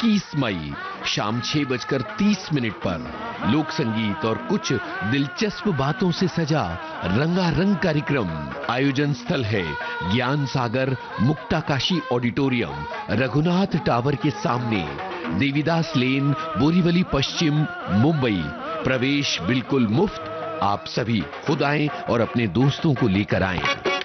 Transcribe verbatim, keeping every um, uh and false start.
इक्कीस मई शाम छह बजकर तीस मिनट पर लोक संगीत और कुछ दिलचस्प बातों से सजा रंगारंग कार्यक्रम। आयोजन स्थल है ज्ञान सागर मुक्ताकाशी ऑडिटोरियम, रघुनाथ टावर के सामने, देवीदास लेन, बोरीवली पश्चिम, मुंबई। प्रवेश बिल्कुल मुफ्त। आप सभी खुद आएं और अपने दोस्तों को लेकर आएं।